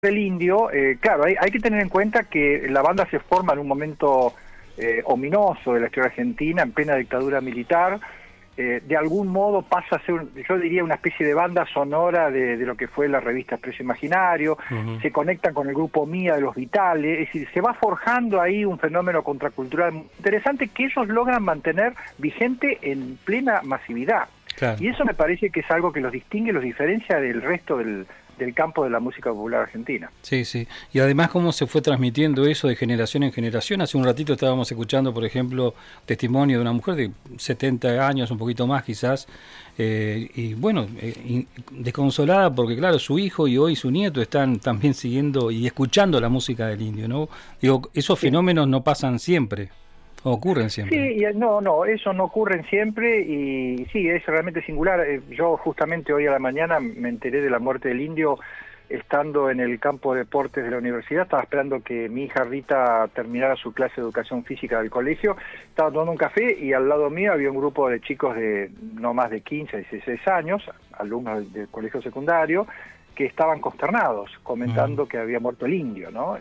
del Indio, claro, hay que tener en cuenta que la banda se forma en un momento ominoso de la historia argentina, en plena dictadura militar. De algún modo pasa a ser, yo diría, una especie de banda sonora de lo que fue la revista Expreso Imaginario. Se conectan con el grupo Mía de los Vitales, es decir, se va forjando ahí un fenómeno contracultural interesante que ellos logran mantener vigente en plena masividad. Claro. Y eso me parece que es algo que los distingue, los diferencia del resto del campo de la música popular argentina. Sí, sí. Y además cómo se fue transmitiendo eso de generación en generación. Hace un ratito estábamos escuchando, por ejemplo, testimonio de una mujer de 70 años, un poquito más quizás, y bueno, desconsolada porque claro, su hijo y hoy su nieto están también siguiendo y escuchando la música del indio, ¿no? Digo, esos fenómenos no pasan siempre. Ocurren siempre. Sí, no, eso no ocurre siempre y sí, es realmente singular. Yo justamente hoy a la mañana me enteré de la muerte del indio estando en el campo de deportes de la universidad. Estaba esperando que mi hija Rita terminara su clase de educación física del colegio. Estaba tomando un café y al lado mío había un grupo de chicos de no más de 15, 16 años, alumnos del colegio secundario, que estaban consternados, comentando que había muerto el indio, ¿no?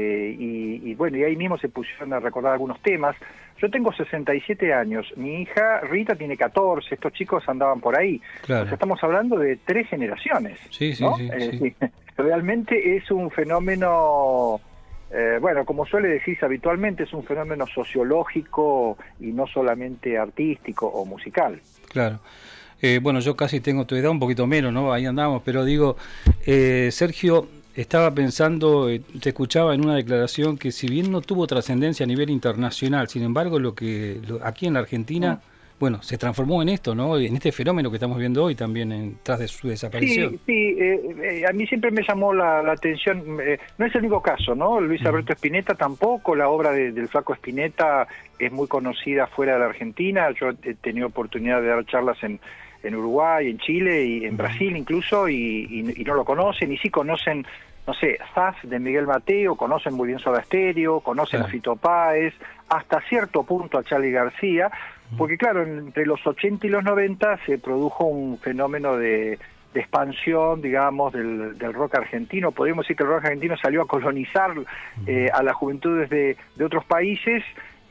Y bueno, y ahí mismo se pusieron a recordar algunos temas. Yo tengo 67 años, mi hija Rita tiene 14, estos chicos andaban por ahí. Claro. O sea, estamos hablando de 3 generaciones, sí, ¿no? Sí. Realmente es un fenómeno, bueno, como suele decirse habitualmente, es un fenómeno sociológico y no solamente artístico o musical. Claro. Bueno, yo casi tengo tu edad, un poquito menos, ¿no? Ahí andamos, pero digo, Sergio, estaba pensando, te escuchaba en una declaración que si bien no tuvo trascendencia a nivel internacional, sin embargo, aquí en la Argentina, bueno, se transformó en esto, ¿no? En este fenómeno que estamos viendo hoy también tras de su desaparición. Sí, a mí siempre me llamó la atención, no es el único caso, ¿no? Luis Alberto Spinetta tampoco, la obra del Flaco Spinetta es muy conocida fuera de la Argentina. Yo he tenido oportunidad de dar charlas en Uruguay, en Chile y en Brasil incluso, y no lo conocen, y sí conocen, no sé, Zaz de Miguel Mateo, conocen muy bien Soda Stereo, conocen a Fito Páez, hasta cierto punto a Charly García, porque claro, entre los 80 y los 90 se produjo un fenómeno de expansión, digamos, del rock argentino. Podríamos decir que el rock argentino salió a colonizar a las juventudes de otros países.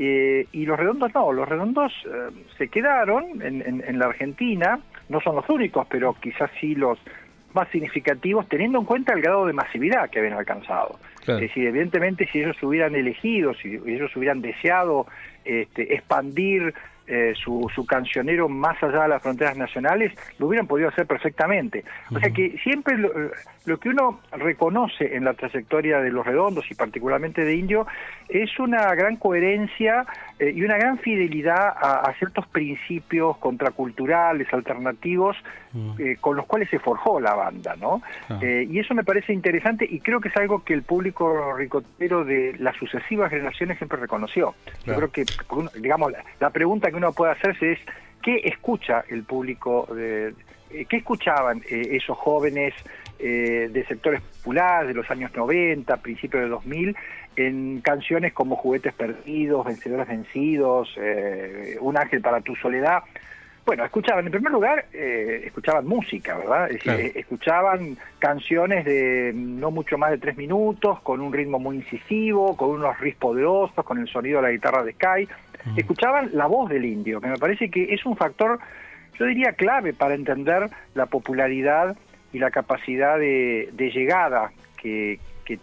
Y los Redondos no, los Redondos se quedaron en la Argentina, no son los únicos, pero quizás sí los más significativos, teniendo en cuenta el grado de masividad que habían alcanzado. Claro. Es decir, evidentemente si ellos hubieran elegido, si ellos hubieran deseado expandir su cancionero más allá de las fronteras nacionales, lo hubieran podido hacer perfectamente. O sea que siempre lo que uno reconoce en la trayectoria de los Redondos y particularmente de Indio es una gran coherencia y una gran fidelidad a ciertos principios contraculturales, alternativos, con los cuales se forjó la banda, ¿no? Y eso me parece interesante y creo que es algo que el público ricotero de las sucesivas generaciones siempre reconoció. Yo creo que, digamos, la pregunta que uno puede hacerse es ¿qué escucha el público? ¿Qué escuchaban esos jóvenes de sectores populares de los años 90, principios de 2000, en canciones como Juguetes Perdidos, Vencedores Vencidos, Un Ángel para tu Soledad? Bueno, escuchaban, en primer lugar, escuchaban música, ¿verdad? Es decir, escuchaban canciones de no mucho más de 3 minutos, con un ritmo muy incisivo, con unos riffs poderosos, con el sonido de la guitarra de Sky. Escuchaban la voz del indio, que me parece que es un factor, yo diría, clave para entender la popularidad y la capacidad de llegada que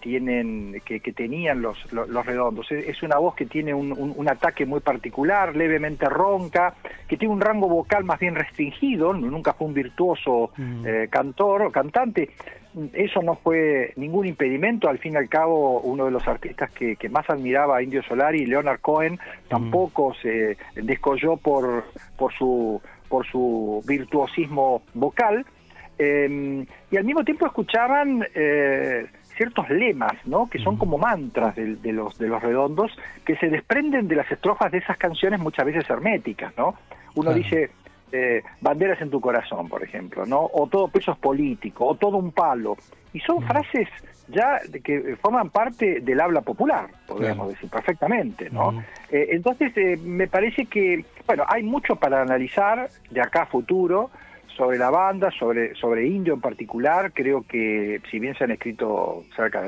tenían los Redondos. Es una voz que tiene un ataque muy particular, levemente ronca, que tiene un rango vocal más bien restringido, nunca fue un virtuoso cantante. Eso no fue ningún impedimento. Al fin y al cabo, uno de los artistas que más admiraba a Indio Solari, Leonard Cohen, tampoco se descolló por su virtuosismo vocal, y al mismo tiempo escuchaban ciertos lemas, ¿no? Que son como mantras de los Redondos, que se desprenden de las estrofas de esas canciones muchas veces herméticas, ¿no? Uno dice banderas en tu corazón, por ejemplo, ¿no? O todo peso es político, o todo un palo. Y son frases ya que forman parte del habla popular, podríamos decir perfectamente, ¿no? Entonces me parece que, bueno, hay mucho para analizar de acá a futuro sobre la banda, sobre Indio en particular. Creo que si bien se han escrito cerca de